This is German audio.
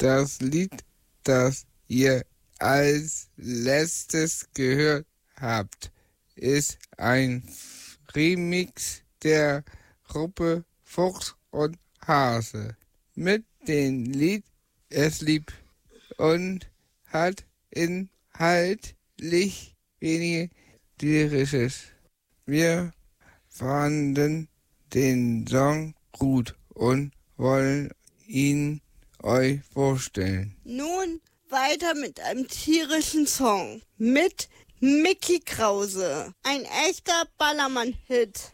Das Lied, das ihr als letztes gehört habt, ist ein Remix der Gruppe Fuchs und Hase mit dem Lied Es lieb und hat inhaltlich wenig Lyrisches. Wir fanden den Song gut und wollen ihn euch vorstellen. Nun weiter mit einem tierischen Song mit Mickey Krause. Ein echter Ballermann-Hit.